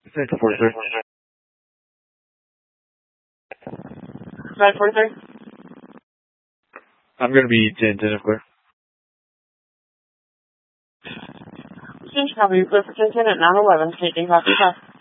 Central 43. 943. I'm going to be 10 if clear. Change copy. Clear for 10 at 911. Taking copy.